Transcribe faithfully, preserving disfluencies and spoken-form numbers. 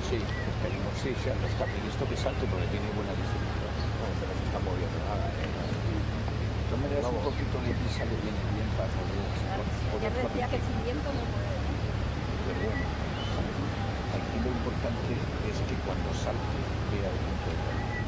Sí, esperemos, sí, ya no está previsto que salte porque tiene buena distribución. No, se nos está moviendo nada, ¿eh? De todas maneras, un poquito de prisa le viene bien para poder... Ya decía que sin viento no puede. Pero bueno, aquí lo importante es que cuando salte vea el punto de